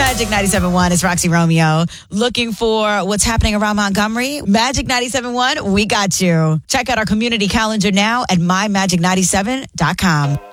Magic 97.1 is Roxy Romeo. Looking for what's happening around Montgomery? Magic 97.1, we got you. Check out our community calendar now at mymagic97.com.